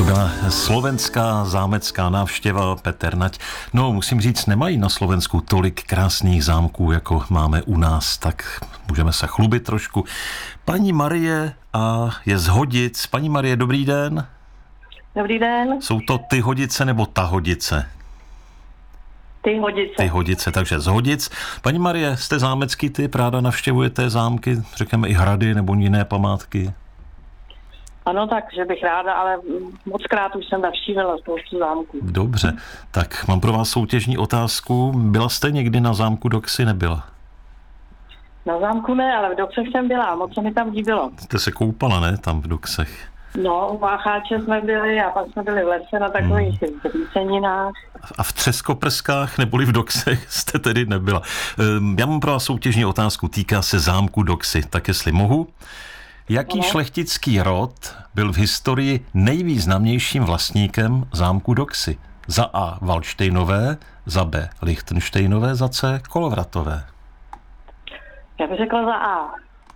byla slovenská zámecká návštěva, Petr Nať. No, musím říct, nemají na Slovensku tolik krásných zámků, jako máme u nás, tak můžeme se chlubit trošku. Paní Marie je z Hodic. Paní Marie, dobrý den. Dobrý den. Jsou to ty Hodice nebo ta Hodice? Ty Hodice. Ty Hodice, takže z Hodic. Paní Marie, jste zámecký typ, ráda navštěvujete zámky, řekněme i hrady nebo jiné památky? Ano, takže bych ráda, ale mockrát už jsem navštívila spoustu zámků. Dobře, tak mám pro vás soutěžní otázku. Byla jste někdy na zámku Doxy, nebyla? Na zámku ne, ale v Doxech jsem byla, moc se mi tam líbilo. Jste se koupala, ne, tam v Doxech? No, u Mácháče jsme byli a pak jsme byli v lese na takových výceninách. A v Třeskoprskách neboli v Doxech jste tedy nebyla. Já mám pro vás soutěžní otázku, týká se zámku Doxy, tak jestli mohu. Jaký šlechtický rod byl v historii nejvýznamnějším vlastníkem zámku Doxy? Za A. Valdštejnové, za B. Lichtenštejnové, za C. Kolovratové. Já bych řekla za A.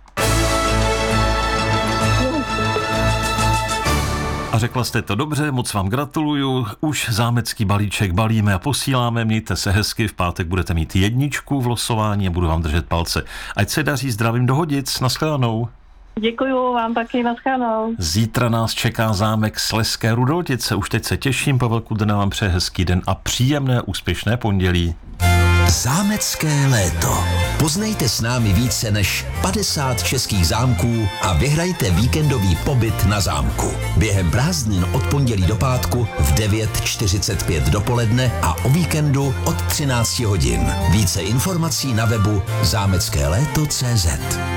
A řekla jste to dobře, moc vám gratuluju. Už zámecký balíček balíme a posíláme, mějte se hezky, v pátek budete mít 1 v losování a budu vám držet palce. Ať se daří, zdravím do Hodic, nashledanou. Děkuju vám taky, nashledanou. Zítra nás čeká zámek Slezské Rudoltice, už teď se těším, Pavel Kudrna vám přeje hezký den a příjemné úspěšné pondělí. Zámecké léto. Poznejte s námi více než 50 českých zámků a vyhrajte víkendový pobyt na zámku. Během prázdnin od pondělí do pátku v 9:45 dopoledne a o víkendu od 13 hodin. Více informací na webu zámeckéléto.cz.